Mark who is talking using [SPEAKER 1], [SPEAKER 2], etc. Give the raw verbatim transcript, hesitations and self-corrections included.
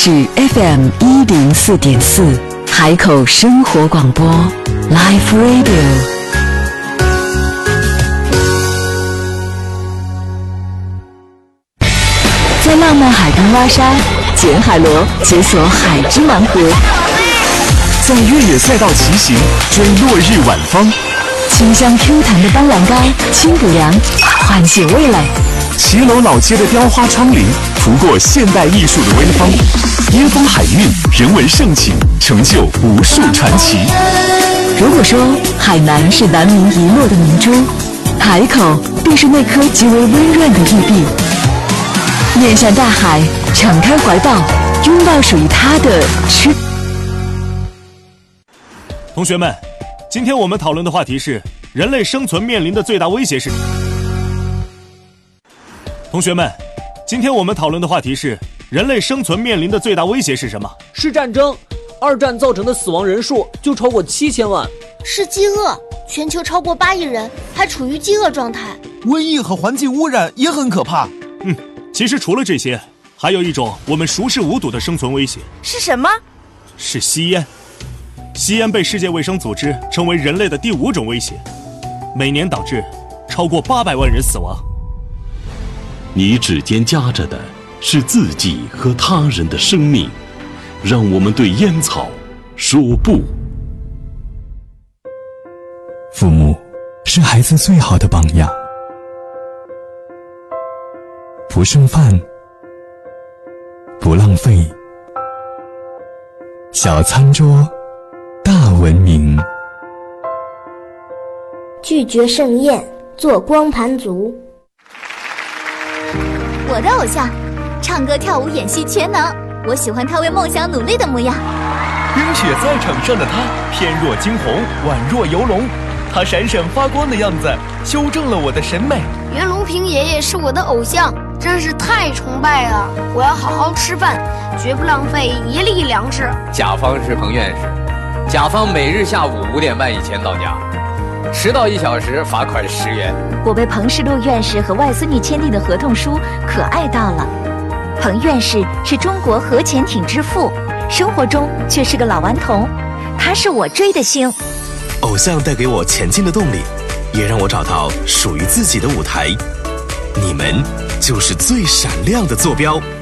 [SPEAKER 1] 是 F M 一零四点四海口生活广播 Live Radio。在浪漫海滨挖沙，捡海螺，解锁海之盲盒；
[SPEAKER 2] 在越野赛道骑行，追落日晚风；
[SPEAKER 1] 清香 Q 弹的斑斓膏，清补凉，唤醒味蕾；
[SPEAKER 2] 骑楼老街的雕花窗棂，拂过现代艺术的微风；椰风海韵，人文盛情，成就无数传奇。
[SPEAKER 1] 如果说海南是南明遗落的明珠，海口便是那颗极为温润的玉璧。面向大海，敞开怀抱，拥抱属于它的吃。
[SPEAKER 3] 同学们，今天我们讨论的话题是人类生存面临的最大威胁是。同学们，今天我们讨论的话题是人类生存面临的最大威胁是什么？
[SPEAKER 4] 是战争。二战造成的死亡人数就超过七千万。
[SPEAKER 5] 是饥饿，全球超过八亿人还处于饥饿状态。
[SPEAKER 6] 瘟疫和环境污染也很可怕。
[SPEAKER 3] 嗯。其实除了这些，还有一种我们熟视无睹的生存威胁。
[SPEAKER 7] 是什么？
[SPEAKER 3] 是吸烟。吸烟被世界卫生组织称为人类的第五种威胁，每年导致超过八百万人死亡。
[SPEAKER 8] 你指尖夹着的是自己和他人的生命，让我们对烟草说不。
[SPEAKER 9] 父母是孩子最好的榜样。不剩饭，不浪费，小餐桌，大文明。
[SPEAKER 10] 拒绝盛宴，做光盘族。
[SPEAKER 11] 我的偶像，唱歌跳舞演戏全能，我喜欢他为梦想努力的模样。
[SPEAKER 12] 冰雪赛场上的他，翩若惊鸿，宛若游龙，他闪闪发光的样子，修正了我的审美。
[SPEAKER 13] 袁隆平爷爷是我的偶像，真是太崇拜了！我要好好吃饭，绝不浪费一粒粮食。
[SPEAKER 14] 甲方是彭院士，甲方每日下午五点半以前到家，迟到一小时罚款十元。
[SPEAKER 11] 我被彭世禄院士和外孙女签订的合同书可爱到了。彭院士是中国核潜艇之父，生活中却是个老顽童，他是我追的星。
[SPEAKER 15] 偶像带给我前进的动力，也让我找到属于自己的舞台。你们就是最闪亮的坐标。